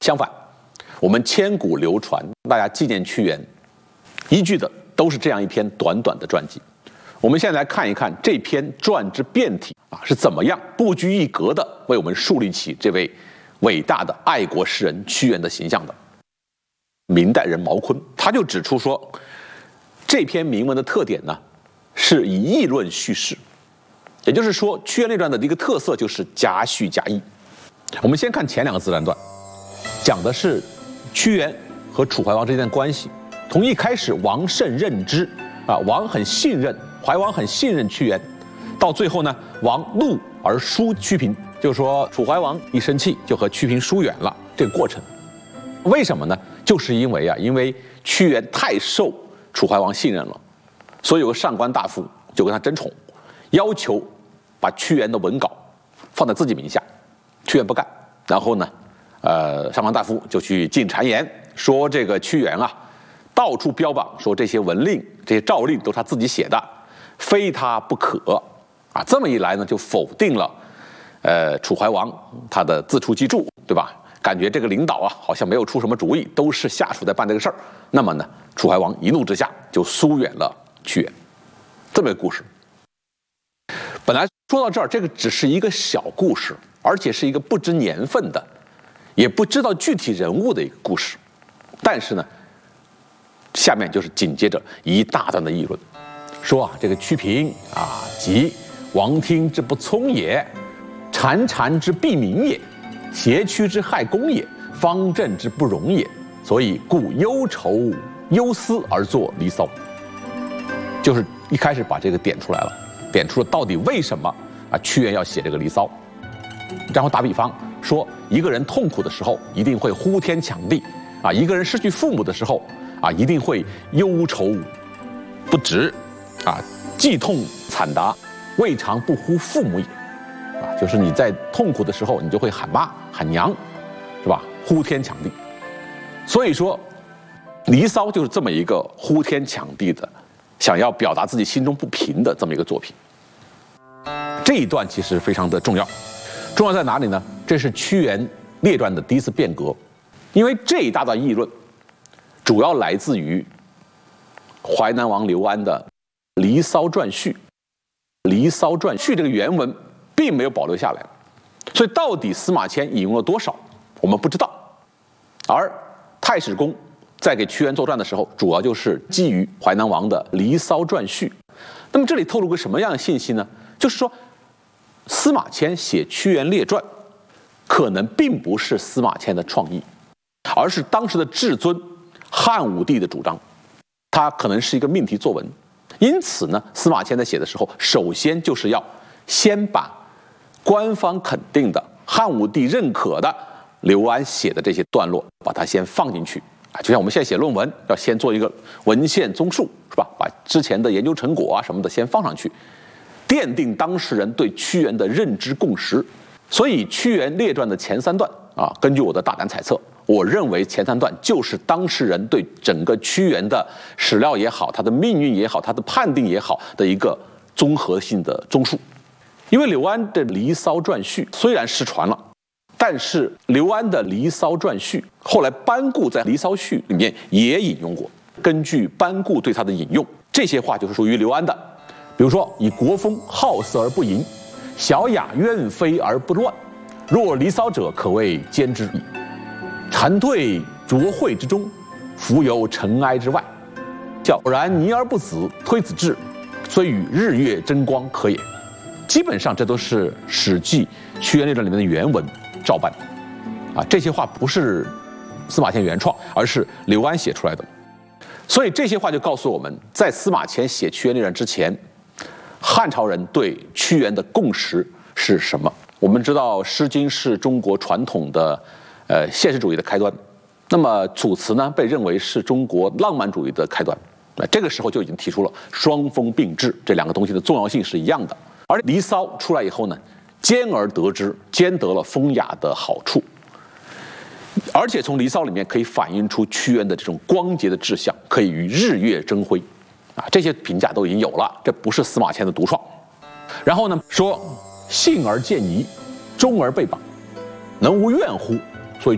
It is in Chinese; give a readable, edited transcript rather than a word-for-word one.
相反，我们千古流传，大家纪念屈原，依据的都是这样一篇短短的传记。我们现在来看一看这篇传之变体是怎么样不拘一格的为我们树立起这位伟大的爱国诗人屈原的形象的。明代人毛坤他就指出说，这篇铭文的特点呢，是以议论叙事，也就是说，《屈原列传》的一个特色就是夹叙夹议。我们先看前两个自然段，讲的是屈原和楚怀王之间的关系。从一开始，王甚任之王很信任，怀王很信任屈原，到最后呢，王怒而疏屈平，就是说楚怀王一生气就和屈平疏远了。这个过程，为什么呢？就是因为屈原太受楚怀王信任了，所以有个上官大夫就跟他争宠，要求把屈原的文稿放在自己名下，屈原不干。然后呢，上官大夫就去进谗言，说这个屈原到处标榜说这些文令、这些诏令都是他自己写的，非他不可这么一来呢，就否定了楚怀王他的自出机杼，对吧？感觉这个领导好像没有出什么主意，都是下属在办这个事儿。那么呢，楚怀王一怒之下就疏远了屈原，这么一个故事。本来说到这儿，这个只是一个小故事，而且是一个不知年份的，也不知道具体人物的一个故事。但是呢，下面就是紧接着一大段的议论，说这个屈平即王听之不聪也，谗之必明也，挟屈之害公也，方正之不容也，所以故忧愁忧思而作离骚。就是一开始把这个点出来了，点出了到底为什么屈原要写这个离骚。然后打比方说，一个人痛苦的时候一定会呼天抢地一个人失去父母的时候一定会忧愁不止既痛惨达，未尝不呼父母也就是你在痛苦的时候，你就会喊妈喊娘，是吧？呼天抢地。所以说，《离骚》就是这么一个呼天抢地的，想要表达自己心中不平的这么一个作品。这一段其实非常的重要，重要在哪里呢？这是屈原列传的第一次变革，因为这一大段议论，主要来自于淮南王刘安的《离骚传序》。《离骚传序》这个原文并没有保留下来，所以到底司马迁引用了多少，我们不知道。而太史公在给屈原作传的时候，主要就是基于淮南王的《离骚传序》。那么这里透露个什么样的信息呢？就是说，司马迁写屈原列传，可能并不是司马迁的创意，而是当时的至尊汉武帝的主张，他可能是一个命题作文。因此呢，司马迁在写的时候，首先就是要先把官方肯定的、汉武帝认可的刘安写的这些段落，把它先放进去就像我们现在写论文，要先做一个文献综述，是吧？把之前的研究成果什么的先放上去，奠定当事人对屈原的认知共识。所以屈原列传的前三段根据我的大胆猜测，我认为前三段就是当事人对整个屈原的史料也好，他的命运也好，他的判定也好的一个综合性的综述。因为刘安的《离骚传序》虽然失传了，但是刘安的《离骚传序》后来班固在《离骚序》里面也引用过。根据班固对他的引用，这些话就是属于刘安的。比如说，以国风好色而不淫，小雅怨非而不乱，若离骚者，可谓兼之矣。蝉退浊秽之中，浮游尘埃之外。皎然泥而不死，推子至，虽与日月争光可也。基本上这都是《史记·屈原列传》里面的原文照搬这些话不是司马迁原创，而是刘安写出来的。所以这些话就告诉我们，在司马迁写《屈原列传》之前，汉朝人对屈原的共识是什么？我们知道《诗经》是中国传统的现实主义的开端，那么楚辞呢被认为是中国浪漫主义的开端。这个时候就已经提出了双峰并治，这两个东西的重要性是一样的。而《离骚》出来以后呢，兼而得之，兼得了风雅的好处，而且从《离骚》里面可以反映出屈原的这种光洁的志向，可以与日月争辉这些评价都已经有了，这不是司马迁的独创。然后呢，说信而见疑，忠而被绑，能无怨乎？